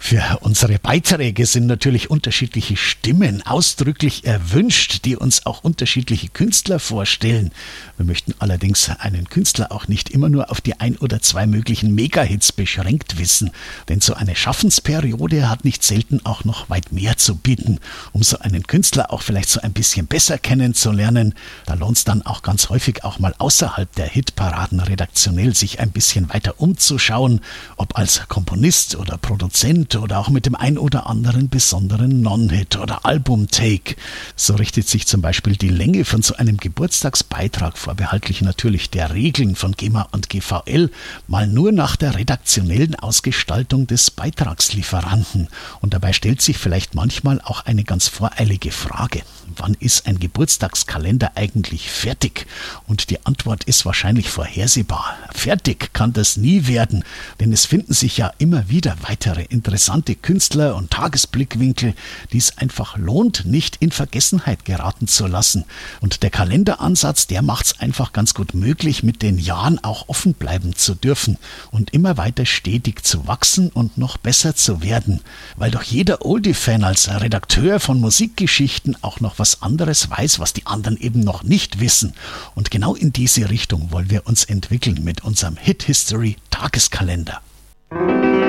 Für unsere Beiträge sind natürlich unterschiedliche Stimmen ausdrücklich erwünscht, die uns auch unterschiedliche Künstler vorstellen. Wir möchten allerdings einen Künstler auch nicht immer nur auf die 1 oder 2 möglichen Megahits beschränkt wissen, denn so eine Schaffensperiode hat nicht selten auch noch weit mehr zu bieten. Um so einen Künstler auch vielleicht so ein bisschen besser kennenzulernen, da lohnt es dann auch ganz häufig auch mal außerhalb der Hitparaden redaktionell sich ein bisschen weiter umzuschauen, ob als Komponist oder Produzent oder auch mit dem ein oder anderen besonderen Non-Hit oder Album-Take. So richtet sich zum Beispiel die Länge von so einem Geburtstagsbeitrag, vorbehaltlich natürlich der Regeln von GEMA und GVL, mal nur nach der redaktionellen Ausgestaltung des Beitragslieferanten. Und dabei stellt sich vielleicht manchmal auch eine ganz voreilige Frage. Wann ist ein Geburtstagskalender eigentlich fertig? Und die Antwort ist wahrscheinlich vorhersehbar. Fertig kann das nie werden, denn es finden sich ja immer wieder weitere interessante Künstler und Tagesblickwinkel, die es einfach lohnt, nicht in Vergessenheit geraten zu lassen. Und der Kalenderansatz, der macht es einfach ganz gut möglich, mit den Jahren auch offen bleiben zu dürfen und immer weiter stetig zu wachsen und noch besser zu werden. Weil doch jeder Oldie-Fan als Redakteur von Musikgeschichten auch noch was anderes weiß, was die anderen eben noch nicht wissen. Und genau in diese Richtung wollen wir uns entwickeln mit unserem Hit History Tageskalender.